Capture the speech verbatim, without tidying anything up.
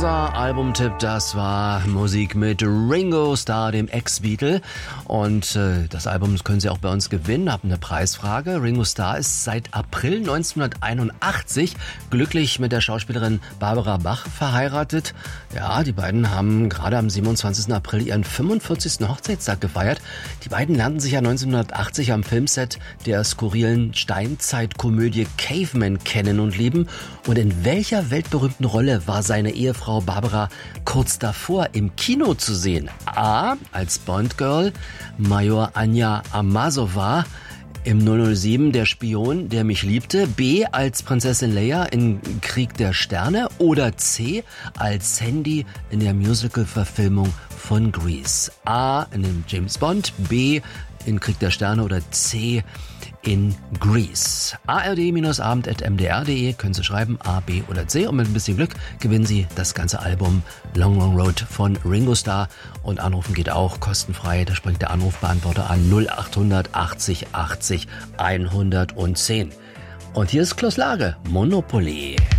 Unser Albumtipp, das war Musik mit Ringo Starr, dem Ex-Beatle. Und äh, das Album können Sie auch bei uns gewinnen. Hab eine Preisfrage. Ringo Starr ist seit April neunzehnhunderteinundachtzig glücklich mit der Schauspielerin Barbara Bach verheiratet. Ja, die beiden haben gerade am siebenundzwanzigsten April ihren fünfundvierzigsten Hochzeitstag gefeiert. Die beiden lernten sich ja neunzehnhundertachtzig am Filmset der skurrilen Steinzeitkomödie Caveman kennen und lieben. Und in welcher weltberühmten Rolle war seine Ehefrau Barbara kurz davor im Kino zu sehen? A. als Bond-Girl, Major Anja Amasova im null null sieben, der Spion, der mich liebte. B. als Prinzessin Leia in Krieg der Sterne. Oder C. als Sandy in der Musical-Verfilmung von Grease. A. in dem James Bond, B. in Krieg der Sterne oder C. in Grease. A R D-abend at m d r punkt d e können Sie schreiben, A, B oder C. Und mit ein bisschen Glück gewinnen Sie das ganze Album Long Long Road von Ringo Starr. Und anrufen geht auch kostenfrei. Da springt der Anrufbeantworter an null acht hundert achtzig achtzig hundertzehn. Und hier ist Klaus Lage, Monopoly.